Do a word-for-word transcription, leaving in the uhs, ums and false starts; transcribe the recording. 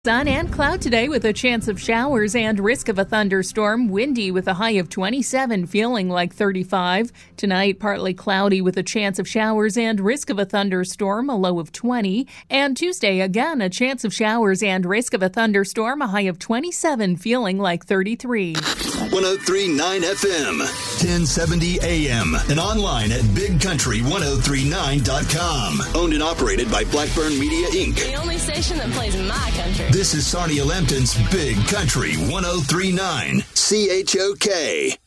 Sun and cloud today with a chance of showers and risk of a thunderstorm. Windy with a high of twenty-seven, feeling like thirty-five. Tonight, partly cloudy with a chance of showers and risk of a thunderstorm, a low of twenty. And Tuesday, again, a chance of showers and risk of a thunderstorm, a high of twenty-seven, feeling like thirty-three. one oh three point nine F M, ten seventy A M, and online at big country ten thirty-nine dot com. Owned and operated by Blackburn Media, Incorporated. The only station that plays my country. This is Sarnia Lambton's Big Country ten thirty-nine, C H O K.